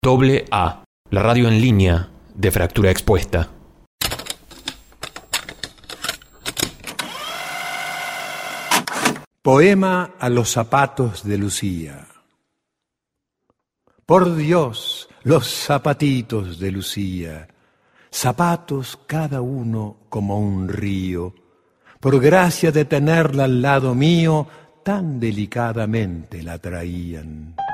AA, la radio en línea de Fractura Expuesta. Poema a los zapatos de Lucía. Por Dios, los zapatitos de Lucía, zapatos cada uno como un río, por gracia de tenerla al lado mío, tan delicadamente la traían.